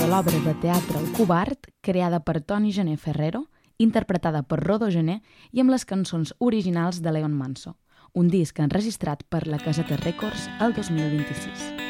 de l'obra de teatre El Covard, creada per Toni Gené Ferrero, interpretada per Rodó Gené i amb les cançons originals de Leon Manso, un disc enregistrat per la Caseta Records el 2026.